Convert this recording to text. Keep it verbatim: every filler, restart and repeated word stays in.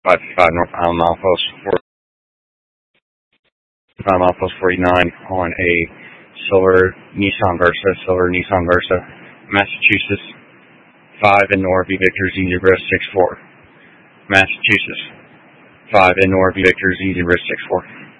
five five North Island Milepost, five Milepost forty-nine on a silver Nissan Versa, silver Nissan Versa, Massachusetts, five in North Victor Z zero six four, Massachusetts, five in North Victor Z zero six four.